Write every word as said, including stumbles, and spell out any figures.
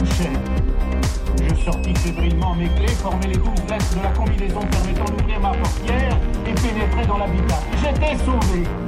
couchait. Je sortis fébrilement mes clés, formai les douze lettres de la combinaison permettant d'ouvrir ma portière et pénétrai dans l'habitat. J'étais sauvé.